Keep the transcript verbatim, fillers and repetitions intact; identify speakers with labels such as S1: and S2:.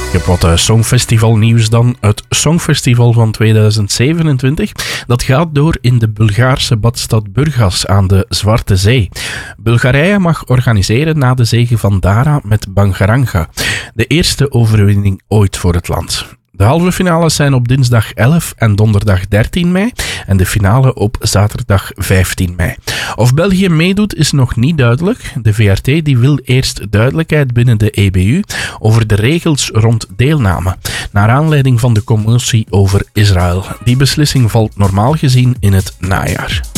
S1: Ik heb wat uh, Songfestival nieuws dan. Het Songfestival van tweeduizend zevenentwintig dat gaat door in de Bulgaarse badstad Burgas aan de Zwarte Zee. Bulgarije mag organiseren na de zege van Dara met Bangaranga. De eerste overwinning ooit voor het land. De halve finales zijn op dinsdag elf en donderdag dertien mei en de finale op zaterdag vijftien mei. Of België meedoet is nog niet duidelijk. De V R T die wil eerst duidelijkheid binnen de E B U over de regels rond deelname, naar aanleiding van de commotie over Israël. Die beslissing valt normaal gezien in het najaar.